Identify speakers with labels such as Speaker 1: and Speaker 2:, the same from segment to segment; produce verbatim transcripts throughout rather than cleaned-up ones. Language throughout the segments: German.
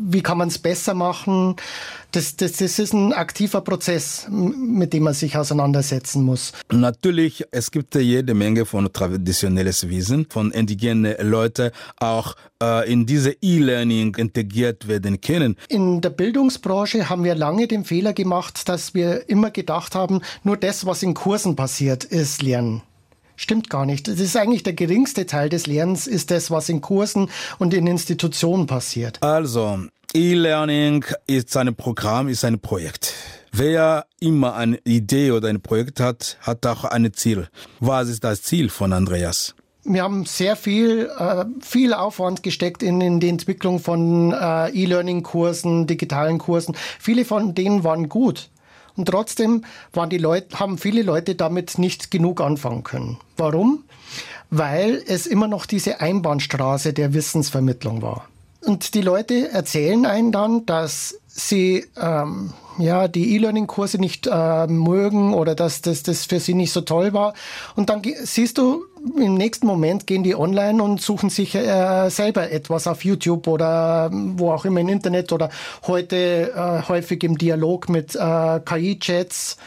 Speaker 1: wie kann man es besser machen. Das, das, das ist ein aktiver Prozess, mit dem man sich auseinandersetzen muss.
Speaker 2: Natürlich, es gibt jede Menge von traditionelles Wissen von indigenen Leuten, auch äh, in diese E-Learning integriert werden können.
Speaker 1: In der Bildungsbranche haben wir lange den Fehler gemacht, dass wir immer gedacht haben, nur das, was in Kursen passiert, ist Lernen. Stimmt gar nicht. Das ist eigentlich der geringste Teil des Lernens, ist das, was in Kursen und in Institutionen passiert.
Speaker 2: Also, E-Learning ist ein Programm, ist ein Projekt. Wer immer eine Idee oder ein Projekt hat, hat auch ein Ziel. Was ist das Ziel von Andreas?
Speaker 1: Wir haben sehr viel, äh, viel Aufwand gesteckt in, in die Entwicklung von äh, E-Learning-Kursen, digitalen Kursen. Viele von denen waren gut. Und trotzdem waren die Leute, haben viele Leute damit nicht genug anfangen können. Warum? Weil es immer noch diese Einbahnstraße der Wissensvermittlung war. Und die Leute erzählen einen dann, dass sie ähm, ja, die E-Learning-Kurse nicht äh, mögen oder dass das, das für sie nicht so toll war. Und dann siehst du, im nächsten Moment gehen die online und suchen sich äh, selber etwas auf YouTube oder wo auch immer im Internet oder heute äh, häufig im Dialog mit äh, K I-Chats.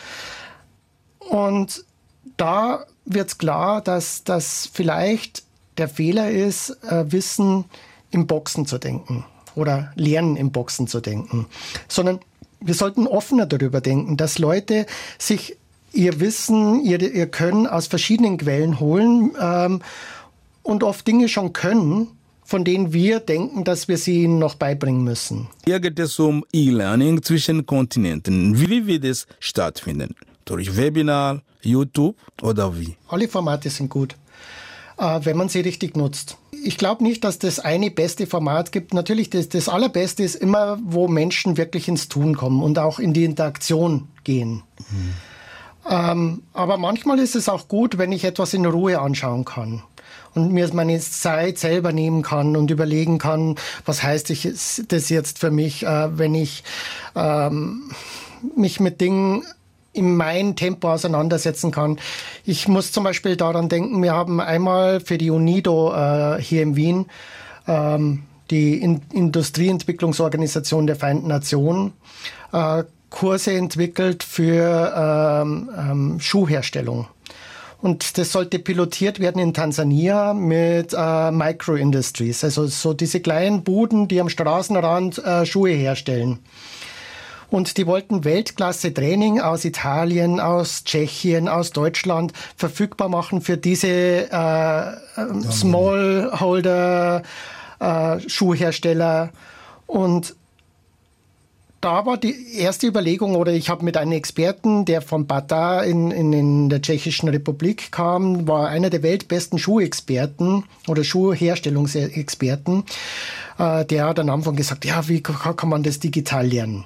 Speaker 1: Und da wird klar, dass das vielleicht der Fehler ist, äh, Wissen im Boxen zu denken oder Lernen im Boxen zu denken, sondern wir sollten offener darüber denken, dass Leute sich ihr Wissen, ihr, ihr Können aus verschiedenen Quellen holen ähm, und oft Dinge schon können, von denen wir denken, dass wir sie ihnen noch beibringen müssen.
Speaker 2: Hier geht es um E-Learning zwischen Kontinenten. Wie wird es stattfinden? Durch Webinar, YouTube oder wie?
Speaker 1: Alle Formate sind gut, äh, wenn man sie richtig nutzt. Ich glaube nicht, dass das eine beste Format gibt. Natürlich, das, das Allerbeste ist immer, wo Menschen wirklich ins Tun kommen und auch in die Interaktion gehen. Mhm. Ähm, aber manchmal ist es auch gut, wenn ich etwas in Ruhe anschauen kann und mir meine Zeit selber nehmen kann und überlegen kann, was heißt ich, das jetzt für mich, äh, wenn ich ähm, mich mit Dingen in meinem Tempo auseinandersetzen kann. Ich muss zum Beispiel daran denken, wir haben einmal für die UNIDO äh, hier in Wien, ähm, die in- Industrieentwicklungsorganisation der Vereinten Nationen, äh, Kurse entwickelt für ähm, ähm, Schuhherstellung. Und das sollte pilotiert werden in Tansania mit äh, Micro-Industries, also so diese kleinen Buden, die am Straßenrand äh, Schuhe herstellen. Und die wollten Weltklasse-Training aus Italien, aus Tschechien, aus Deutschland verfügbar machen für diese äh, Smallholder-Schuhhersteller. Äh, Und da war die erste Überlegung, oder ich habe mit einem Experten, der von Bata in, in, in der Tschechischen Republik kam, war einer der weltbesten Schuhexperten oder Schuhherstellungsexperten, äh, der hat am Anfang gesagt, ja, wie kann man das digital lernen?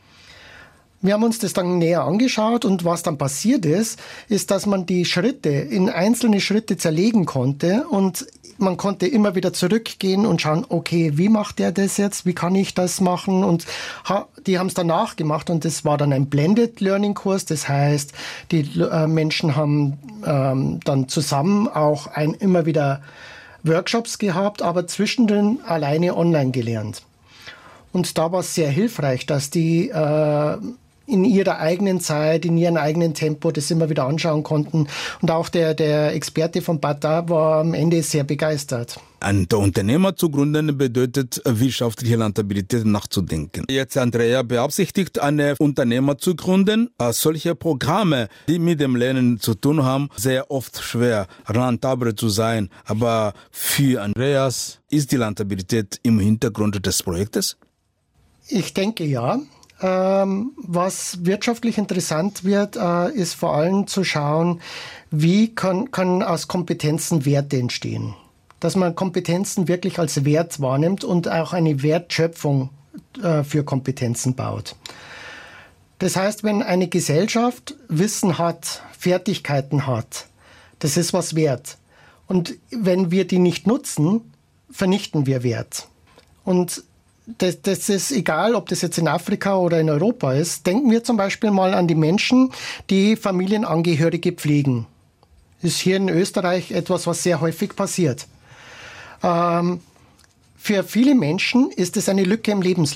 Speaker 1: Wir haben uns das dann näher angeschaut und was dann passiert ist, ist, dass man die Schritte in einzelne Schritte zerlegen konnte und man konnte immer wieder zurückgehen und schauen, okay, wie macht der das jetzt, wie kann ich das machen, und ha, die haben es danach gemacht und das war dann ein Blended Learning Kurs, das heißt, die äh, Menschen haben ähm, dann zusammen auch ein, immer wieder Workshops gehabt, aber zwischendrin alleine online gelernt. Und da war es sehr hilfreich, dass die äh, in ihrer eigenen Zeit, in ihrem eigenen Tempo das immer wieder anschauen konnten. Und auch der, der Experte von Bata war am Ende sehr begeistert.
Speaker 2: Ein Unternehmer zu gründen bedeutet, wirtschaftliche Rentabilität nachzudenken. Jetzt Andrea beabsichtigt, eine Unternehmer zu gründen. Solche Programme, die mit dem Lernen zu tun haben, sehr oft schwer, rentabel zu sein. Aber für Andreas ist die Rentabilität im Hintergrund des Projektes?
Speaker 1: Ich denke ja. Ähm, was wirtschaftlich interessant wird, äh, ist vor allem zu schauen, wie kann, kann aus Kompetenzen Werte entstehen. Dass man Kompetenzen wirklich als Wert wahrnimmt und auch eine Wertschöpfung äh, für Kompetenzen baut. Das heißt, wenn eine Gesellschaft Wissen hat, Fertigkeiten hat, das ist was wert. Und wenn wir die nicht nutzen, vernichten wir Wert. Und Das, das ist egal, ob das jetzt in Afrika oder in Europa ist. Denken wir zum Beispiel mal an die Menschen, die Familienangehörige pflegen. Das ist hier in Österreich etwas, was sehr häufig passiert. Ähm, für viele Menschen ist es eine Lücke im Lebenslauf.